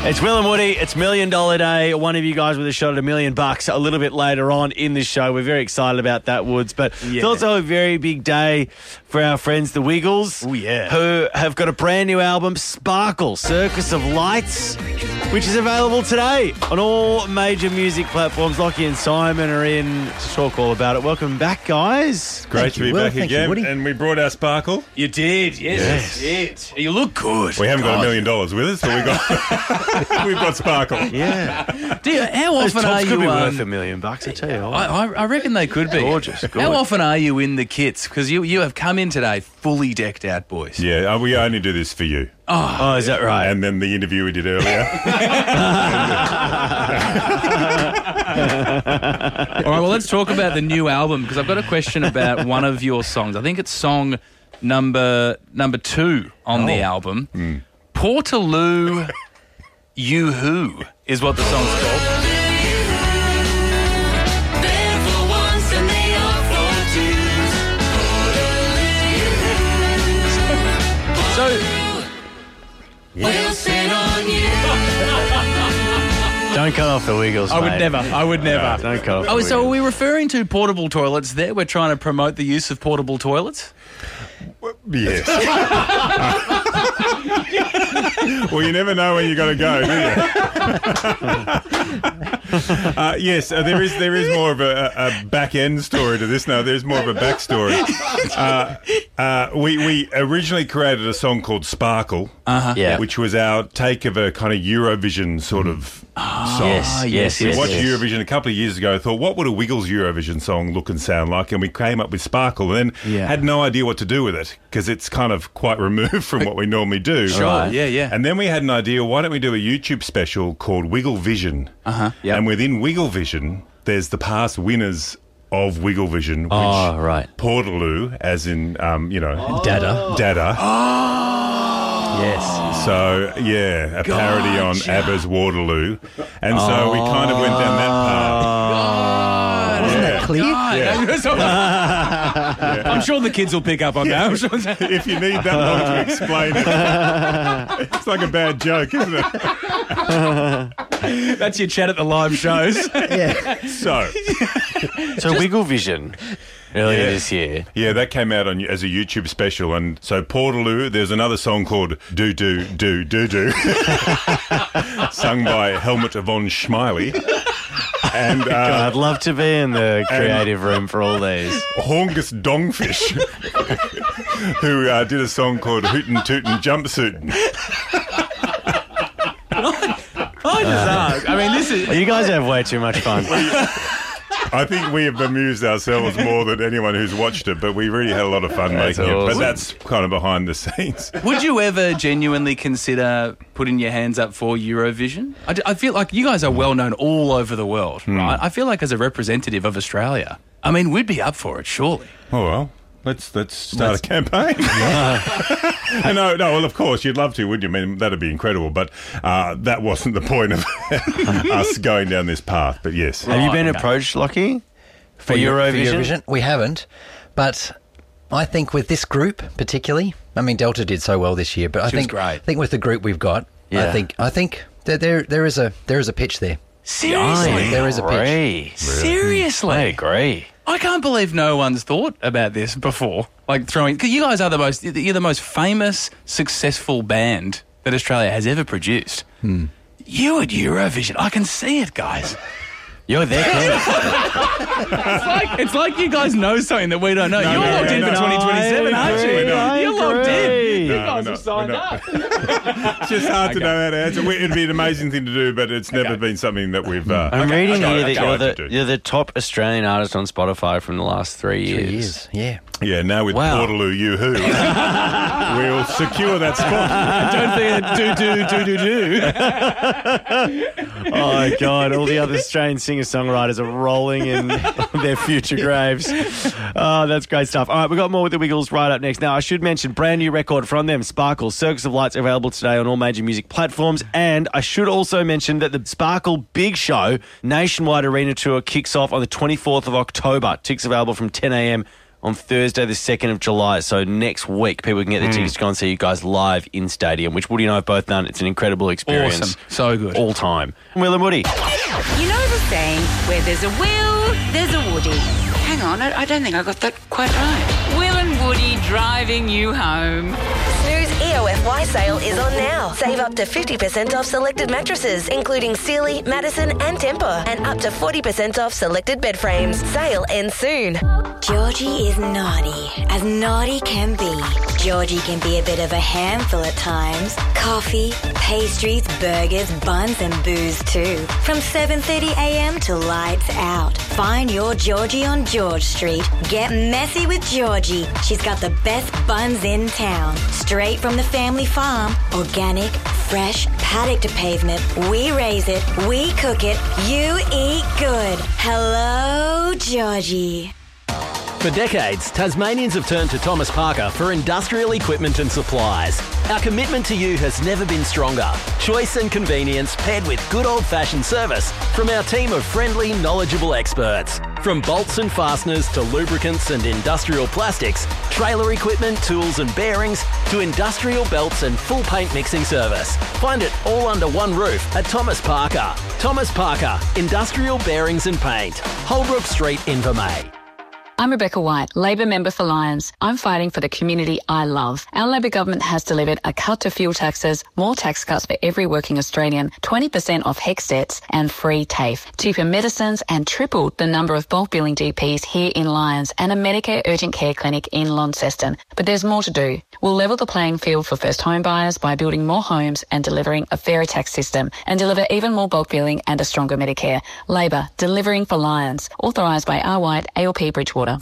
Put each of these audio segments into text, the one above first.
It's Will and Woody. It's $1 Million Day. One of you guys with a shot at $1 million a little bit later on in this show. We're very excited about that, Woods. But it's also a very big day for our friends, the Wiggles. Oh, yeah. Who have got a brand new album, Sparkle, Circus of Lights, which is available today on all major music platforms. Lockie and Simon are in to talk all about it. Welcome back, guys. Great to be back again. And we brought our Sparkle. You did, yes. You did. You look good. We haven't got $1 million with us, but we've got Sparkle. Yeah. How often are you? Could be worth $1 million, I tell you. I reckon they could be. Gorgeous. How often are you in the kits? Because you have come in today fully decked out, boys. Yeah, we only do this for you. Oh, is that right? And then the interview we did earlier. All right, well, let's talk about the new album, because I've got a question about one of your songs. I think it's song number 2 on the album. Portaloo You-Hoo is what the song's called. Don't cut off the Wiggles, I mate. would never. No, don't cut off the Wiggles. So are we referring to portable toilets there? We're trying to promote the use of portable toilets? Yes. Well, you never know when you got to go, do you? Yes, there is more of a back end story to this. No, there's more of a backstory. We originally created a song called Sparkle, which was our take of a kind of Eurovision sort of song. Yes. We watched Eurovision a couple of years ago. Thought, what would a Wiggles Eurovision song look and sound like? And we came up with Sparkle, and then had no idea what to do with it because it's kind of quite removed from what we normally do. Sure, yeah. And then we had an idea, why don't we do a YouTube special called Wiggle Vision? And within Wiggle Vision, there's the past winners of Wiggle Vision, which Portaloo, as in, Dada. Yes. So, a parody on ABBA's Waterloo. And so we kind of went down that path. Isn't that clear? I'm sure the kids will pick up on that. I'm sure if you need that long to explain it. It's like a bad joke, isn't it? That's your chat at the live shows. So Wiggle Vision earlier this year. Yeah, that came out as a YouTube special. And so Portaloo, there's another song called Do Do Do Do Do, sung by Helmut von Schmeily. And God, I'd love to be in the creative room for all these. Hongus Dongfish, who did a song called Hootin' Tootin' Jumpsuitin'. I just ask. I mean, You guys have way too much fun. I think we have amused ourselves more than anyone who's watched it, but we really had a lot of fun making it. But that's kind of behind the scenes. Would you ever genuinely consider putting your hands up for Eurovision? I feel like you guys are well known all over the world, right? I feel like as a representative of Australia, I mean, we'd be up for it, surely. Oh, well. Let's start a campaign. No, well, of course, you'd love to, wouldn't you? I mean, that'd be incredible, but that wasn't the point of us going down this path, but yes. Have you been approached, Lockie, for Eurovision? We haven't, but I think with this group particularly, I mean, Delta did so well this year, but I think with the group we've got, I think that there is a pitch there. Seriously? There is a pitch. Seriously? I agree. I can't believe no one's thought about this before. Like because you guys are you're the most famous, successful band that Australia has ever produced. You at Eurovision, I can see it, guys. You're there, It's like you guys know something that we don't know. You're locked in for 2027, aren't you? You're locked in. You guys have signed up. It's just hard to know how to answer. It'd be an amazing thing to do, but it's never been something that we've... I'm reading here that you're the top Australian artist on Spotify from the last 3 years. 3 years, yeah. Yeah, now with Portaloo You-Hoo, we'll secure that spot. Don't forget do. Oh, God, all the other Australian singer-songwriters are rolling in their future graves. Oh, that's great stuff. All right, we've got more with the Wiggles right up next. Now, I should mention, brand new record from them, Sparkle, Circus of Lights, available today on all major music platforms. And I should also mention that the Sparkle Big Show nationwide arena tour kicks off on the 24th of October. Tickets available from 10 a.m. on Thursday, the 2nd of July. So next week, people can get their tickets to go and see you guys live in stadium, which Woody and I have both done. It's an incredible experience. Awesome. So good. All time. Will and Woody. You know the saying, where there's a Will, there's a Woody. Hang on, I don't think I got that quite right. Will and Woody driving you home. Snooze EOFY sale is on now. Save up to 50% off selected mattresses, including Sealy, Madison and Tempur, and up to 40% off selected bed frames. Sale ends soon. Georgie is naughty, as naughty can be. Georgie can be a bit of a handful at times. Coffee, pastries, burgers, buns and booze too. From 7:30am to lights out. Find your Georgie on George Street. Get messy with Georgie. She's got the best buns in town. Straight from the family farm. Organic, fresh, paddock to pavement. We raise it, we cook it, you eat good. Hello, Georgie. For decades, Tasmanians have turned to Thomas Parker for industrial equipment and supplies. Our commitment to you has never been stronger. Choice and convenience paired with good old-fashioned service from our team of friendly, knowledgeable experts. From bolts and fasteners to lubricants and industrial plastics, trailer equipment, tools and bearings, to industrial belts and full paint mixing service. Find it all under one roof at Thomas Parker. Thomas Parker, Industrial Bearings and Paint. Holbrook Street, Invermay. I'm Rebecca White, Labor member for Lions. I'm fighting for the community I love. Our Labor government has delivered a cut to fuel taxes, more tax cuts for every working Australian, 20% off HECS debts and free TAFE, cheaper medicines and tripled the number of bulk billing GPs here in Lions and a Medicare urgent care clinic in Launceston. But there's more to do. We'll level the playing field for first home buyers by building more homes and delivering a fairer tax system and deliver even more bulk billing and a stronger Medicare. Labor, delivering for Lions. Authorised by R. White, ALP Bridgewater.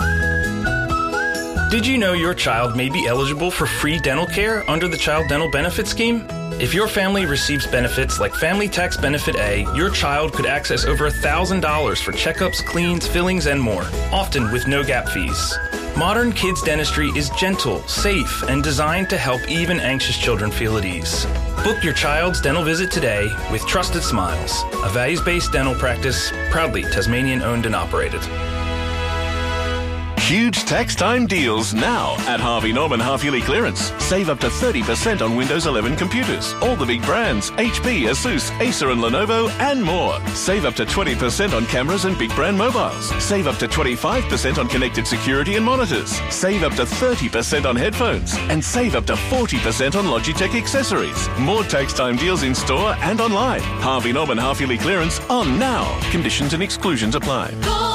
Did you know your child may be eligible for free dental care under the Child Dental Benefit Scheme? If your family receives benefits like Family Tax Benefit A, your child could access over $1,000 for checkups, cleans, fillings, and more, often with no gap fees. Modern Kids Dentistry is gentle, safe, and designed to help even anxious children feel at ease. Book your child's dental visit today with Trusted Smiles, a values-based dental practice proudly Tasmanian-owned and operated. Huge tax time deals now at Harvey Norman Half-Yearly Clearance. Save up to 30% on Windows 11 computers. All the big brands, HP, Asus, Acer and Lenovo and more. Save up to 20% on cameras and big brand mobiles. Save up to 25% on connected security and monitors. Save up to 30% on headphones. And save up to 40% on Logitech accessories. More tax time deals in store and online. Harvey Norman Half-Yearly Clearance on now. Conditions and exclusions apply.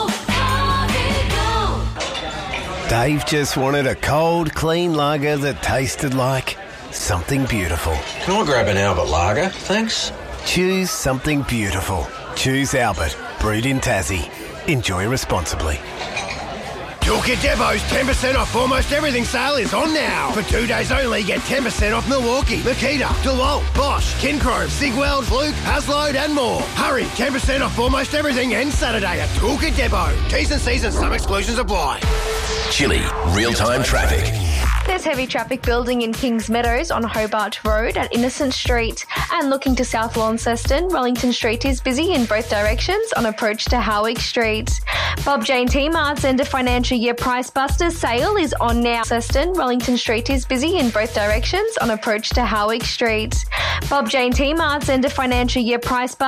Dave just wanted a cold, clean lager that tasted like something beautiful. Can I grab an Albert lager, thanks? Choose something beautiful. Choose Albert, brewed in Tassie. Enjoy responsibly. Toolkit Depot's 10% off almost everything sale is on now. For 2 days only, get 10% off Milwaukee, Makita, DeWalt, Bosch, Kincrome, Sigweld, Fluke, Hasload and more. Hurry, 10% off almost everything ends Saturday at Toolkit Depot. T's and C's and some exclusions apply. Chili, real-time traffic. There's heavy traffic building in Kings Meadows on Hobart Road at Innocent Street. And looking to South Launceston, Wellington Street is busy in both directions on approach to Howick Street. Bob Jane T-Mart's end of financial year Price Busters sale is on now. Launceston, Wellington Street is busy in both directions on approach to Howick Street. Bob Jane T-Mart's end of financial year Price Busters